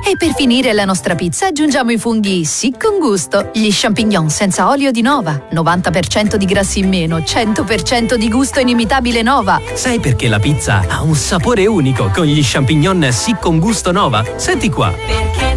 E per finire la nostra pizza aggiungiamo i funghi sì con gusto. Gli champignon senza olio di Nova. 90% di grassi in meno, 100% di gusto inimitabile Nova. Sai perché la pizza ha un sapore unico con gli champignon sì con gusto Nova? Senti qua. Perché